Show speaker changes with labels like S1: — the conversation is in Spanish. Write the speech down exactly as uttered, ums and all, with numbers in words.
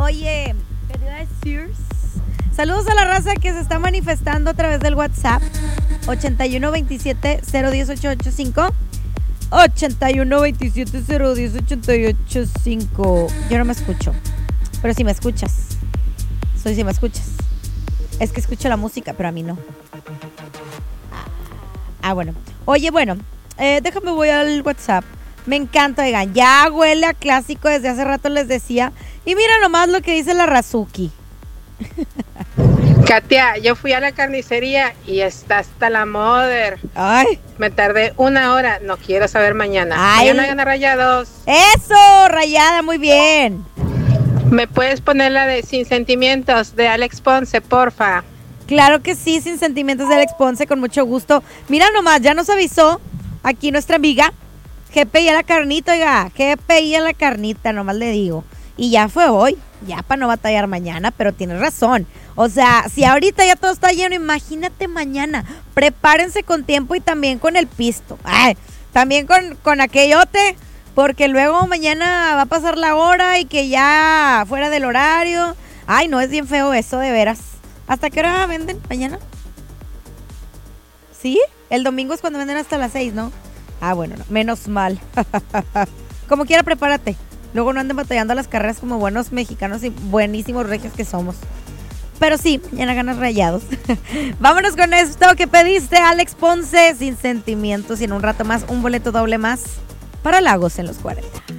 S1: Oye, ¿qué te iba a decir? Saludos a la raza que se está manifestando a través del WhatsApp ochenta y uno veintisiete cero diez ochenta y ocho cinco ochenta y uno veintisiete cero diez ochenta y ocho cinco. Yo no me escucho, pero si me escuchas. Soy si me escuchas. Es que escucho la música, pero a mí no. Ah, bueno. Oye, bueno, eh, déjame voy al WhatsApp. Me encanta, oigan, ya huele a clásico desde hace rato les decía. Y mira nomás lo que dice la Razuki.
S2: Katia, yo fui a la carnicería y está hasta la mother.
S1: Ay.
S2: Me tardé una hora, no quiero saber mañana.
S1: Ay.
S2: Mañana gana Rayados.
S1: Eso, Rayada, muy bien.
S2: ¿Me puedes poner la de Sin Sentimientos de Alex Ponce, porfa?
S1: Claro que sí, Sin Sentimientos de Alex Ponce, con mucho gusto. Mira nomás, ya nos avisó aquí nuestra amiga G P I a la carnita, oiga, G P I a la carnita, nomás le digo. Y ya fue hoy, ya para no batallar mañana, pero tienes razón. O sea, si ahorita ya todo está lleno, imagínate mañana. Prepárense con tiempo y también con el pisto. Ay, también con, con aquellote, porque luego mañana va a pasar la hora y que ya fuera del horario. Ay, no, es bien feo eso, de veras. ¿Hasta qué hora venden mañana? ¿Sí? El domingo es cuando venden hasta las seis, ¿no? Ah, bueno, no, menos mal. Como quiera, prepárate. Luego no anden batallando a las carreras como buenos mexicanos y buenísimos regios que somos. Pero sí, mañana ganas Rayados. Vámonos con esto que pediste, Alex Ponce, Sin Sentimientos. Y en un rato más, un boleto doble más para Lagos en los cuarenta.